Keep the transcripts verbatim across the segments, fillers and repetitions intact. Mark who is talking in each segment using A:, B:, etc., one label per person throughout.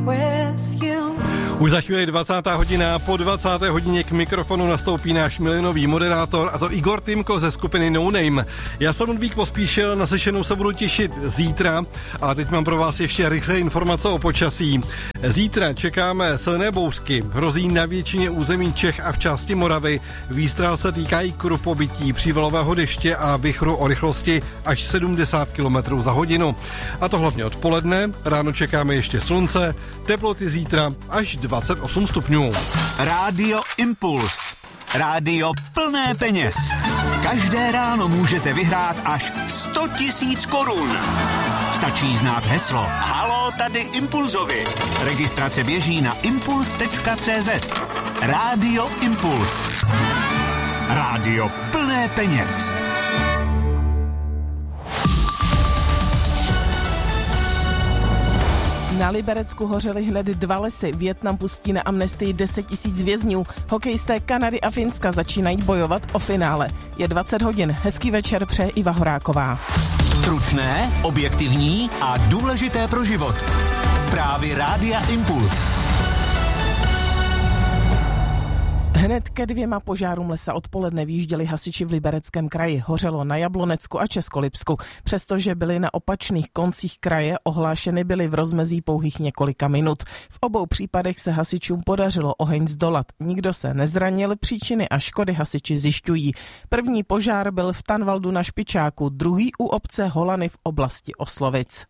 A: with you.
B: Už za chvíli dvacátá hodina, po dvacáté hodině k mikrofonu nastoupí náš milionový moderátor, a to Igor Týmko ze skupiny No Name. Já jsem Ludvík Pospíšil, na slyšenou se budu těšit zítra a teď mám pro vás ještě rychlé informace o počasí. Zítra čekáme silné bouřky, hrozí na většině území Čech a v části Moravy. Výstřel se týkají krupobytí, přívalového deště a vichru o rychlosti až sedmdesát kilometrů za hodinu. A to hlavně odpoledne, ráno čekáme ještě slunce, teploty zítra až dvacet osm stupňů.
C: Rádio Impuls. Rádio plné peněz. Každé ráno můžete vyhrát až sto tisíc korun. Stačí znát heslo Haló, tady Impulzovi. Registrace běží na impuls tečka cé zet. Rádio Impuls. Rádio plné peněz.
D: Na Liberecku hořely hned dva lesy. Vietnam pustí na amnestii deset tisíc vězňů. Hokejisté Kanady a Finska začínají bojovat o finále. Je dvacet hodin. Hezký večer přeje Iva Horáková.
C: Stručné, objektivní a důležité pro život. Zprávy Rádia Impuls.
D: Hned ke dvěma požárům lesa odpoledne vyjížděli hasiči v Libereckém kraji. Hořelo na Jablonecku a Českolipsku. Přestože byly na opačných koncích kraje, ohlášeny byly v rozmezí pouhých několika minut. V obou případech se hasičům podařilo oheň zdolat. Nikdo se nezranil, příčiny a škody hasiči zjišťují. První požár byl v Tanvaldu na Špičáku, druhý u obce Holany v oblasti Oslovic.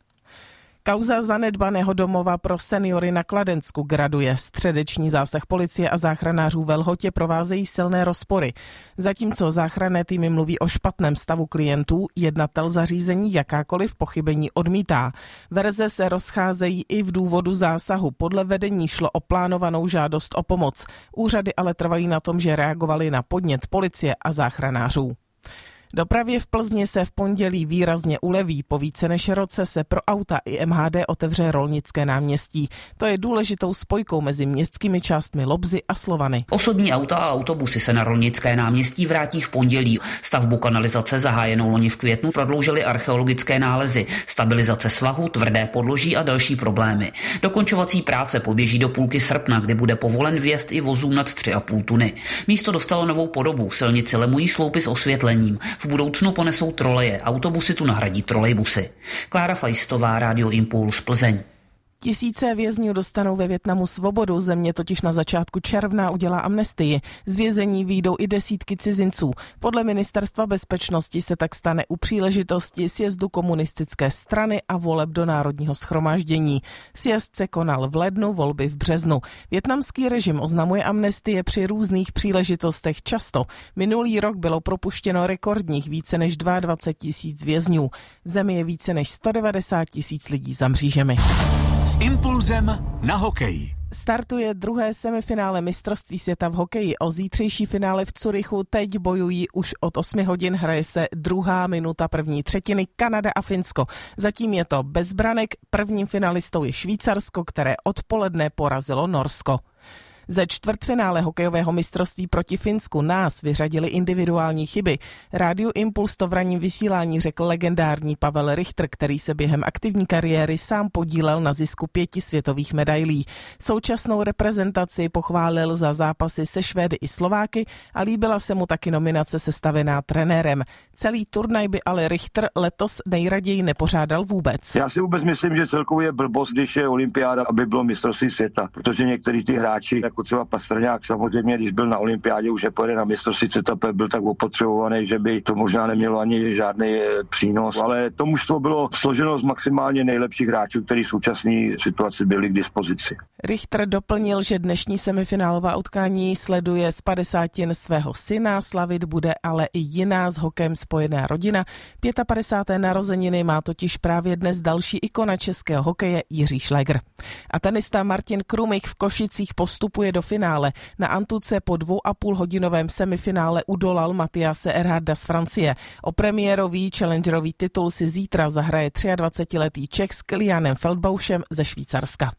D: Kauza zanedbaného domova pro seniory na Kladensku graduje. Středeční zásah policie a záchranářů ve Lhotě provázejí silné rozpory. Zatímco záchranné týmy mluví o špatném stavu klientů, jednatel zařízení jakákoliv pochybení odmítá. Verze se rozcházejí i v důvodu zásahu. Podle vedení šlo o plánovanou žádost o pomoc. Úřady ale trvají na tom, že reagovali na podnět policie a záchranářů. Dopravě v Plzni se v pondělí výrazně uleví. Po více než roce se pro auta i M H D otevře Rolnické náměstí. To je důležitou spojkou mezi městskými částmi Lobzy a Slovany.
E: Osobní auta a autobusy se na Rolnické náměstí vrátí v pondělí. Stavbu kanalizace zahájenou loni v květnu prodloužily archeologické nálezy, stabilizace svahu, tvrdé podloží a další problémy. Dokončovací práce poběží do půlky srpna, kdy bude povolen vjezd i vozům nad tři a půl tuny. Místo dostalo novou podobu, silnici lemují sloupy s osvětlením. V budoucnu ponesou troleje, autobusy tu nahradí trolejbusy. Klára Fajstová, Rádio Impuls, Plzeň.
D: Tisíce vězňů dostanou ve Vietnamu svobodu, země totiž na začátku června udělá amnestii. Z vězení vyjdou i desítky cizinců. Podle ministerstva bezpečnosti se tak stane u příležitosti sjezdu komunistické strany a voleb do Národního shromáždění. Sjezd se konal v lednu, volby v březnu. Vietnamský režim oznamuje amnestie při různých příležitostech často. Minulý rok bylo propuštěno rekordních více než dvacet dva tisíc vězňů. V zemi je více než sto devadesát tisíc lidí za mřížemi.
C: S impulzem na hokej.
D: Startuje druhé semifinále mistrovství světa v hokeji. O zítřejší finále v Curychu teď bojují už od osmi hodin. Hraje se druhá minuta první třetiny Kanada a Finsko. Zatím je to bez branek. Prvním finalistou je Švýcarsko, které odpoledne porazilo Norsko. Ze čtvrtfinále hokejového mistrovství proti Finsku nás vyřadili individuální chyby. Rádiu Impuls to v ranním vysílání řekl legendární Pavel Richter, který se během aktivní kariéry sám podílel na zisku pěti světových medailí. Současnou reprezentaci pochválil za zápasy se Švédy i Slováky a líbila se mu taky nominace sestavená trenérem. Celý turnaj by ale Richter letos nejraději nepořádal vůbec.
F: Já si vůbec myslím, že celkově je blbost, když je olympiáda, aby bylo mistrovství světa, protože některý ty hráči, jako třeba Pastrňák, samozřejmě, když byl na olympiádě, už nepojede na mistrovství světa, byl tak opotřebovaný, že by to možná nemělo ani žádný přínos, ale to mužstvo bylo složeno z maximálně nejlepších hráčů, kteří v současné situaci byli k dispozici.
D: Richter doplnil, že dnešní semifinálová utkání sleduje z padesátin svého syna, slavit bude ale i jiná s hokejem spojená rodina. padesátého páté narozeniny má totiž právě dnes další ikona českého hokeje Jiří Šlegr. A tenista Martin Krumich v Košicích postupuje do finále. Na Antuce po dvou a půl hodinovém semifinále udolal Matiase Erharda z Francie. O premiérový challengerový titul si zítra zahraje dvacetiletý Čech s Kilianem Feldbauschem ze Švýcarska.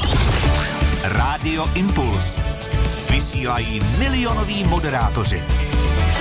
C: Rádio Impuls. Vysílají milionoví moderátoři.